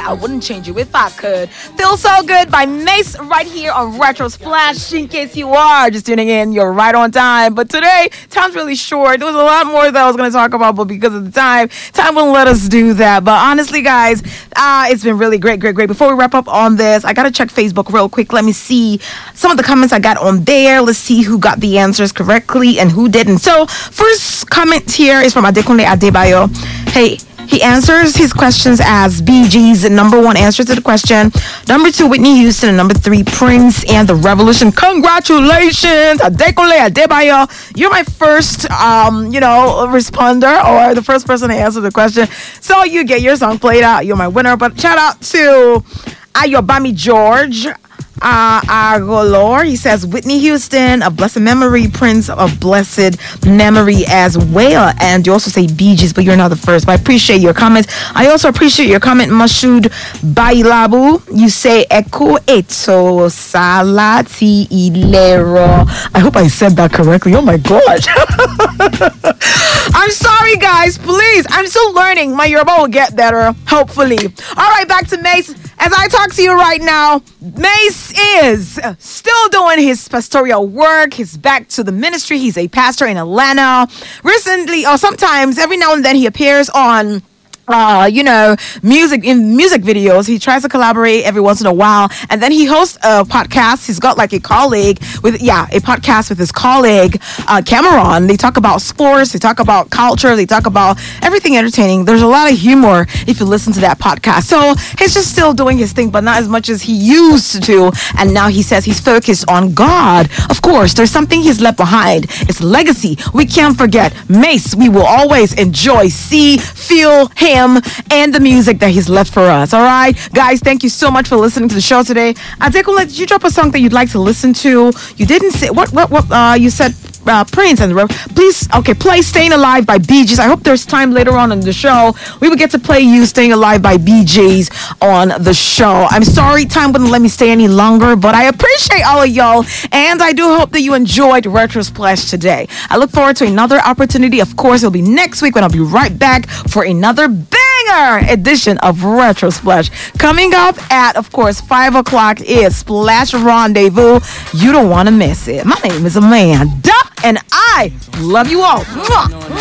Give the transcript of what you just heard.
I wouldn't change you if I could. Feel So Good by Mace right here on Retro Splash. In case you are just tuning in, you're right on time. But today, time's really short. There was a lot more that I was going to talk about, but because of the time won't let us do that. But honestly, guys, it's been really great. Before we wrap up on this, I got to check Facebook real quick. Let me see some of the comments I got on there. Let's see who got the answers correctly and who didn't. So, first comment here is from Adekunle Adebayo. Hey, he answers his questions as BG's number 1 answer to the question, number 2 Whitney Houston, and number 3 Prince and the Revolution. Congratulations, Adekunle Adebayo. You're my first responder, or the first person to answer the question. So you get your song played out. You're my winner. But shout out to Ayobami George Agolor. He says Whitney Houston of blessed memory, Prince of blessed memory as well. And you also say Bee Gees, but you're not the first. But I appreciate your comments. I also appreciate your comment, Mashoud Bailabu. You say Eko Eto Salati Ilero. I hope I said that correctly. Oh my gosh. I'm sorry, guys. Please. I'm still learning. My Yoruba will get better, hopefully. All right, back to Mace. As I talk to you right now, Mace is still doing his pastoral work. He's back to the ministry. He's a pastor in Atlanta. Recently, or sometimes, every now and then, he appears on music videos. He tries to collaborate every once in a while, and then he hosts a podcast. He's got like a podcast with his colleague Cameron. They talk about sports, they talk about culture, they talk about everything entertaining. There's a lot of humor if you listen to that podcast. So he's just still doing his thing, but not as much as he used to do. And now he says he's focused on God. Of course, there's something he's left behind. It's legacy. We can't forget Mace. We will always enjoy, see, feel him and the music that he's left for us. All right, guys, thank you so much for listening to the show today. Adekunle, did you drop a song that you'd like to listen to? You didn't say what you said. Prince and please, okay, play Staying Alive by Bee Gees. I hope there's time later on in the show we will get to play you Staying Alive by Bee Gees on the show. I'm sorry time wouldn't let me stay any longer, but I appreciate all of y'all, and I do hope that you enjoyed Retro Splash today. I look forward to another opportunity. Of course, it'll be next week when I'll be right back for another banger edition of Retro Splash. Coming up at, of course, 5 o'clock is Splash Rendezvous. You don't want to miss it. My name is Amanda, and I love you all. Mwah.